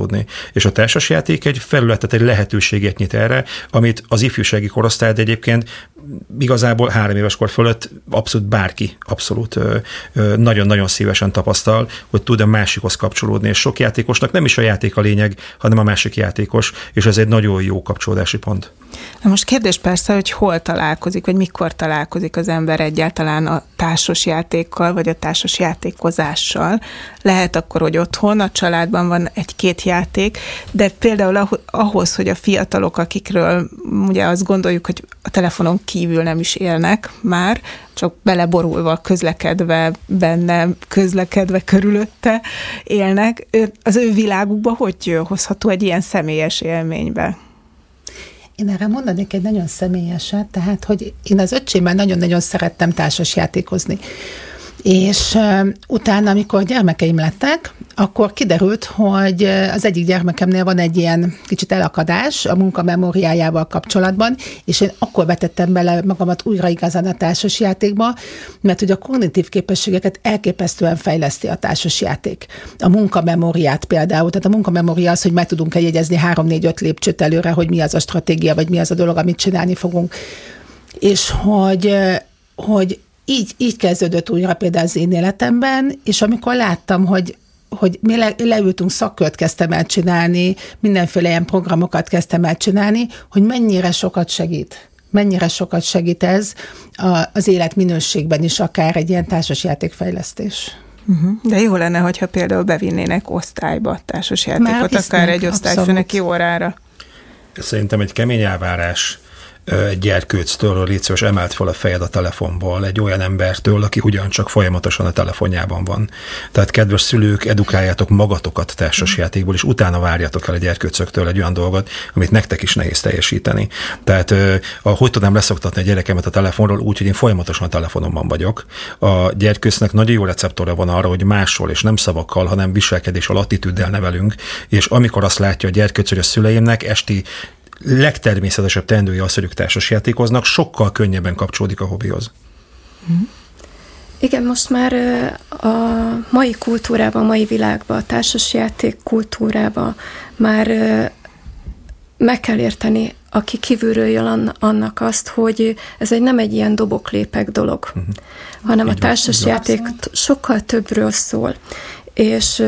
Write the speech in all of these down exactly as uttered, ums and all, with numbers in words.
kapcsolódni. És a társasjáték egy felületet, egy lehetőséget nyit erre, amit az ifjúsági korosztály, de egyébként igazából három éves kor fölött abszolút bárki abszolút nagyon-nagyon szívesen tapasztal, hogy tud a másikhoz kapcsolódni, és sok játékosnak nem is a játék a lényeg, hanem a másik játékos, és ez egy nagyon jó kapcsolódási pont. Na most kérdés persze, hogy hol találkozik, vagy mikor találkozik az ember egyáltalán a társas játékkal, vagy a társas játékozással. Lehet akkor, hogy otthon, a családban van egy-két játék, de például ahhoz, hogy a fiatalok, akikről ugye azt gondoljuk, hogy a telefonon kívül nem is élnek már, csak beleborulva, közlekedve benne, közlekedve körülötte élnek, az ő világukba hogy hozható egy ilyen személyes élménybe? Én erre mondanék egy nagyon személyeset, tehát, hogy én az öcsémmel nagyon-nagyon szerettem társasjátékozni. És uh, utána, amikor gyermekeim lettek, akkor kiderült, hogy az egyik gyermekemnél van egy ilyen kicsit elakadás a munkamemóriájával kapcsolatban, és én akkor vetettem bele magamat újra igazán a társasjátékba, mert hogy a kognitív képességeket elképesztően fejleszti a társasjáték. A munkamemóriát például, tehát a munkamemória az, hogy meg tudunk jegyezni három, négy, öt lépcsőt előre, hogy mi az a stratégia, vagy mi az a dolog, amit csinálni fogunk. És hogy, hogy Így, így kezdődött újra például az én életemben, és amikor láttam, hogy, hogy mi le, leültünk, szakkört kezdtem el csinálni, mindenféle ilyen programokat kezdtem el csinálni, hogy mennyire sokat segít. Mennyire sokat segít ez a, az életminőségben is, akár egy ilyen társasjátékfejlesztés. Uh-huh. De jó lenne, hogyha például bevinnének osztályba társasjátékot, akár egy osztályfőnöki órára. Szerintem egy kemény elvárás egy gyerkőctől, légy szíves, emelt fel a fejed a telefonból, egy olyan embertől, aki ugyancsak folyamatosan a telefonjában van. Tehát kedves szülők, edukáljátok magatokat társasjátékból, és utána várjatok el a gyerkőcöktől egy olyan dolgot, amit nektek is nehéz teljesíteni. Tehát a, hogy tudnám leszoktatni a gyerekemet a telefonról úgy, hogy én folyamatosan a telefonomban vagyok. A gyerkőcnek nagyon jó receptora van arra, hogy máshol, és nem szavakkal, hanem viselkedéssel, attitűddel nevelünk, és amikor azt látja a gyerkőc, hogy a szüleimnek esti legtermészetesebb teendője az, hogy ők társasjátékoznak, sokkal könnyebben kapcsolódik a hobbihoz. Igen, most már a mai kultúrában, a mai világban, a társasjáték kultúrában már meg kell érteni, aki kívülről jön annak azt, hogy ez egy nem egy ilyen doboklépek dolog, uh-huh. hanem így a társasjáték sokkal többről szól. És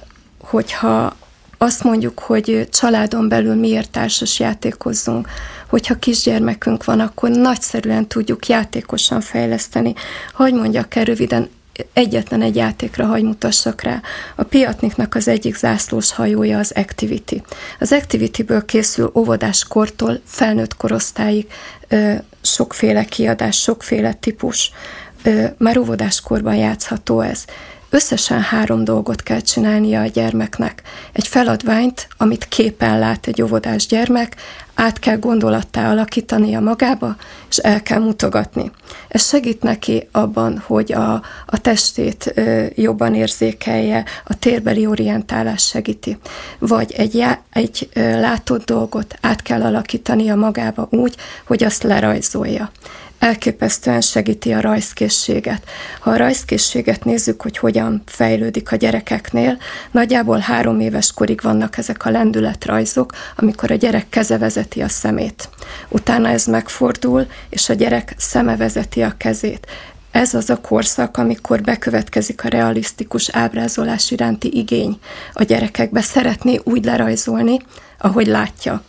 hogyha azt mondjuk, hogy családon belül miért társas játékozzunk, hogyha kisgyermekünk van, akkor nagyszerűen tudjuk játékosan fejleszteni. Hogy mondjak el röviden, egyetlen egy játékra hagy mutassak rá. A Piatniknak az egyik zászlós hajója az Activity. Az Activity-ből készül óvodás kortól felnőtt korosztályig ö, sokféle kiadás, sokféle típus. Ö, már óvodás korban játszható ez. Összesen három dolgot kell csinálnia a gyermeknek. Egy feladványt, amit képen lát egy óvodás gyermek, át kell gondolattá alakítania magába, és el kell mutogatni. Ez segít neki abban, hogy a, a testét ö, jobban érzékelje, a térbeli orientálás segíti. Vagy egy, já, egy ö, látott dolgot át kell alakítania magába úgy, hogy azt lerajzolja. Elképesztően segíti a rajzkészséget. Ha a rajzkészséget nézzük, hogy hogyan fejlődik a gyerekeknél, nagyjából három éves korig vannak ezek a lendületrajzok, amikor a gyerek keze vezeti a szemét. Utána ez megfordul, és a gyerek szeme vezeti a kezét. Ez az a korszak, amikor bekövetkezik a realisztikus ábrázolás iránti igény. A gyerekekbe szeretné úgy lerajzolni, ahogy látja.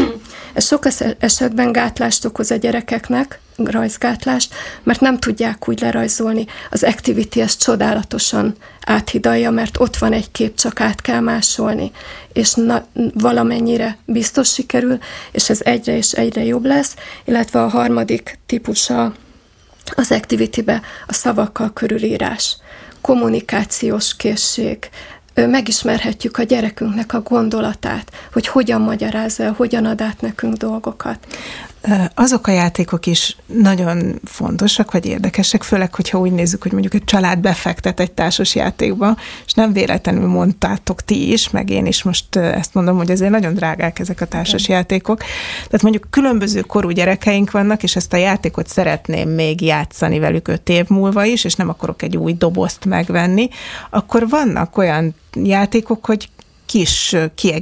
Ez sok esetben gátlást okoz a gyerekeknek, rajzgátlást, mert nem tudják úgy lerajzolni. Az Activity ezt csodálatosan áthidalja, mert ott van egy kép, csak át kell másolni, és na, valamennyire biztos sikerül, és ez egyre és egyre jobb lesz, illetve a harmadik típusa az Activity-be a szavakkal körülírás, kommunikációs készség, megismerhetjük a gyerekünknek a gondolatát, hogy hogyan magyarázza, hogyan ad át nekünk dolgokat. Azok a játékok is nagyon fontosak, vagy érdekesek, főleg, hogyha úgy nézzük, hogy mondjuk egy család befektet egy társas játékba, és nem véletlenül mondtátok ti is, meg én is most ezt mondom, hogy azért nagyon drágák ezek a társas játékok. Tehát mondjuk különböző korú gyerekeink vannak, és ezt a játékot szeretném még játszani velük öt év múlva is, és nem akarok egy új dobozt megvenni, akkor vannak olyan játékok, hogy kis kiegészítők,